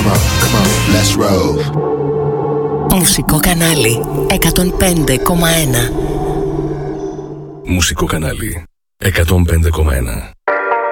Come on, come on, let's roll. Μουσικό κανάλι 105,1. Μουσικό κανάλι 105,1.